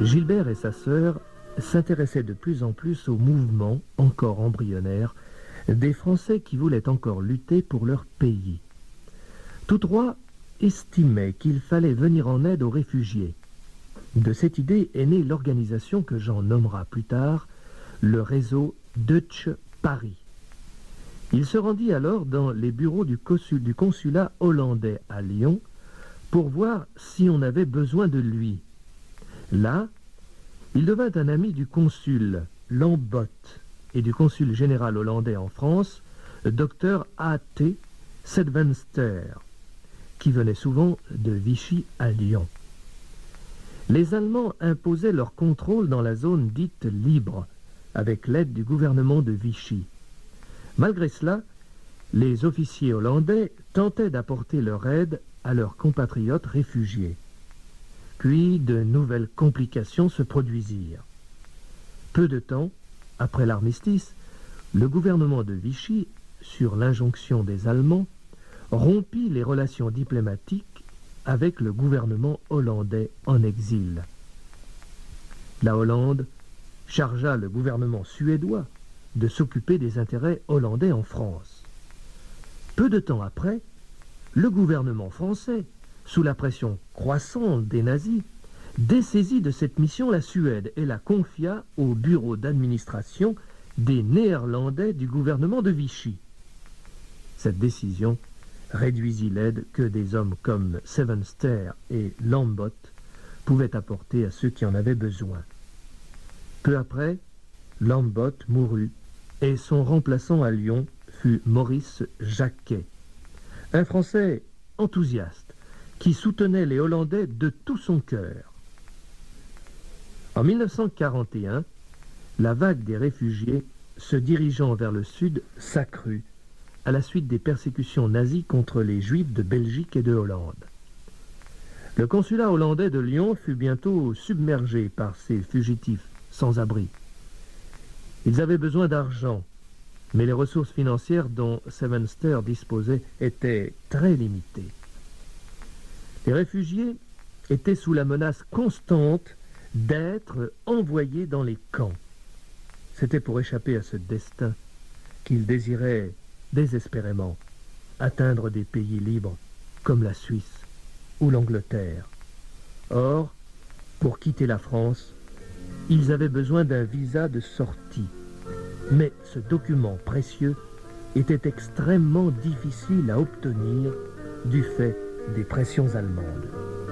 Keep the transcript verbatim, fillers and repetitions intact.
Gilbert et sa sœur s'intéressaient de plus en plus au mouvement, encore embryonnaire, des Français qui voulaient encore lutter pour leur pays. Tous trois estimaient qu'il fallait venir en aide aux réfugiés. De cette idée est née l'organisation que Jean nommera plus tard le réseau Deutsche Paris. Il se rendit alors dans les bureaux du, consul, du consulat hollandais à Lyon pour voir si on avait besoin de lui. Là, il devint un ami du consul Lambotte et du consul général hollandais en France, docteur A T Sedvenster, qui venait souvent de Vichy à Lyon. Les Allemands imposaient leur contrôle dans la zone dite libre, avec l'aide du gouvernement de Vichy. Malgré cela, les officiers hollandais tentaient d'apporter leur aide à leurs compatriotes réfugiés. Puis de nouvelles complications se produisirent. Peu de temps après l'armistice, le gouvernement de Vichy, sur l'injonction des Allemands, rompit les relations diplomatiques avec le gouvernement hollandais en exil. La Hollande chargea le gouvernement suédois de s'occuper des intérêts hollandais en France. Peu de temps après, le gouvernement français, sous la pression croissante des nazis, dessaisit de cette mission la Suède et la confia au bureau d'administration des Néerlandais du gouvernement de Vichy. Cette décision réduisit l'aide que des hommes comme Sevenster et Lambotte pouvaient apporter à ceux qui en avaient besoin. Peu après, Lambotte mourut et son remplaçant à Lyon fut Maurice Jacquet, un Français enthousiaste qui soutenait les Hollandais de tout son cœur. En mille neuf cent quarante et un, la vague des réfugiés se dirigeant vers le sud s'accrut à la suite des persécutions nazies contre les Juifs de Belgique et de Hollande. Le consulat hollandais de Lyon fut bientôt submergé par ces fugitifs sans abri. Ils avaient besoin d'argent, mais les ressources financières dont Sevenster disposait étaient très limitées. Les réfugiés étaient sous la menace constante d'être envoyés dans les camps. C'était pour échapper à ce destin qu'ils désiraient désespérément atteindre des pays libres comme la Suisse ou l'Angleterre. Or, pour quitter la France, ils avaient besoin d'un visa de sortie. Mais ce document précieux était extrêmement difficile à obtenir du fait des pressions allemandes.